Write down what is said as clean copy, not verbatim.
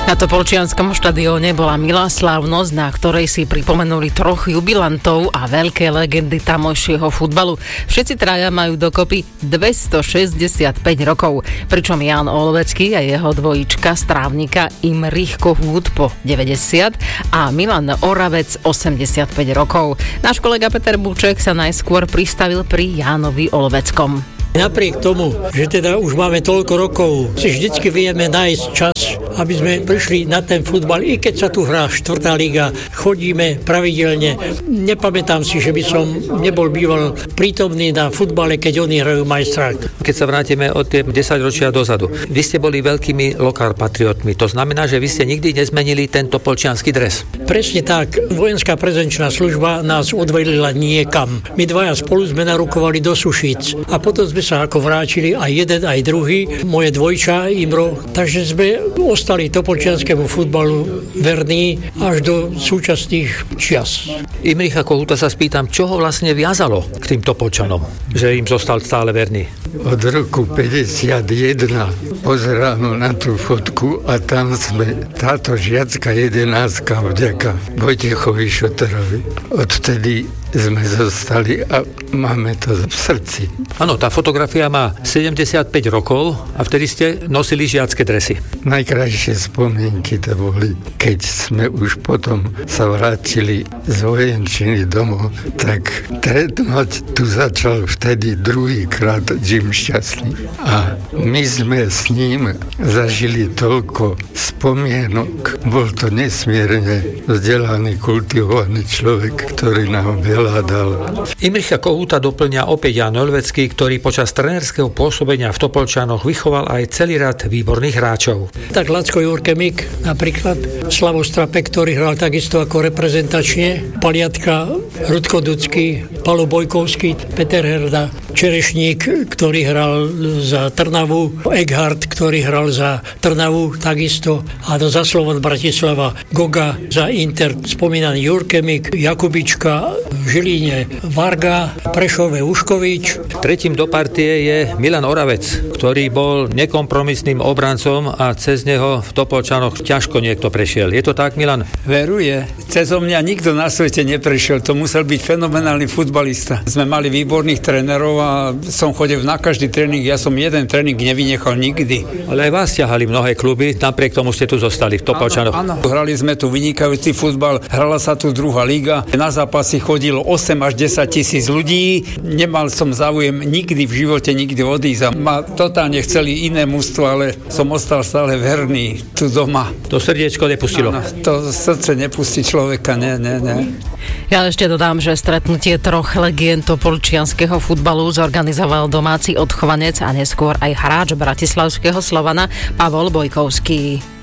Na Topolčianskom štadióne bola milá slávnosť, na ktorej si pripomenuli troch jubilantov a veľké legendy tamojšieho futbalu. Všetci traja majú dokopy 265 rokov, pričom Ján Olovecký a jeho dvojička strávnika Imrich Kohút po 90 a Milan Oravec 85 rokov. Náš kolega Peter Búček sa najskôr pristavil pri Jánovi Oloveckom. Napriek tomu, že teda už máme toľko rokov, si vždycky vieme nájsť čas, aby sme prišli na ten futbal, i keď sa tu hrá 4. liga, chodíme pravidelne. Nepamätám si, že by som nebol býval prítomný na futbale, keď oni hrajú majstrák. Keď sa vrátime od tie 10 ročia dozadu, vy ste boli veľkými lokál patriotmi. To znamená, že vy ste nikdy nezmenili tento polčiansky dres. Presne tak. Vojenská prezenčná služba nás odvelila niekam. My dvaja spolu sme narukovali do Sušíc a potom sme sa ako vrátili aj jeden, aj druhý, moje dvojča Imro, takže sme ostali topolčianskému futbalu verní až do súčasných čias. Imricha Kohúta sa spýtam, čo ho vlastne viazalo k tým Topolčanom, že im zostal stále verný? Od roku 51 pozerám na tú fotku a tam sme, táto žiacka 11 vďaka Vojtechovi Šoterovi. Odtedy sme zostali a máme to v srdci. Áno, tá fotografia má 75 rokov a vtedy ste nosili žiacké dresy. Najkrajšie spomienky to boli, keď sme už potom sa vrátili z vojenčiny domov, tak trénovať tu začal vtedy druhýkrát Jim Šťastný. A my sme s ním zažili toľko spomienok. Bol to nesmierne vzdelaný, kultivovaný človek, ktorý nám veľa dal. Imricha Kohúta doplňa opäť Ján Olovecký, ktorý počas trénerského pôsobenia v Topolčanoch vychoval aj celý rad výborných hráčov. Tak Lacko Jurkemik, napríklad Slavo Strapek, ktorý hral takisto ako reprezentačne, Paliatka, Rudko Ducký, Palo Bojkovský, Peter Herda, Čerešník, ktorý hral za Trnavu, Eghard, ktorý hral za Trnavu takisto a za Slovan Bratislava, Goga za Inter, spomínaný Jurkemik, Jakubička, v Žiline Varga, Prešove Uškovič. Tretím do partie je Milan Oravec, ktorý bol nekompromisným obrancom a cez neho v Topolčanoch ťažko niekto prešiel. Je to tak, Milan? Veruje. Cezo mňa nikto na svete neprešiel. To musel byť fenomenálny futbalista. Sme mali výborných trénerov a som chodil na každý tréning. Ja som jeden tréning nevynechal nikdy. Ale aj vás ťahali mnohé kluby, napriek tomu ste tu zostali v Topolčanoch. Áno. Hrali sme tu vynikajúci futbal, hrala sa tu druhá liga. Na zápasy chodilo 8 až 10 tisíc ľudí. Nemal som záujem nikdy v živote, nikdy odísť. Ma totálne chceli iné mužstvo, ale som ostal stále verný tu doma. To srdiečko nepustilo? Áno, to srdce nepustí človeka, nie. Ja ešte dodám, že stretnutie troch legend topolčianskeho futbalu zorganizoval domáci odchovanec a neskôr aj hráč bratislavského Slovana Pavol Bojkovský.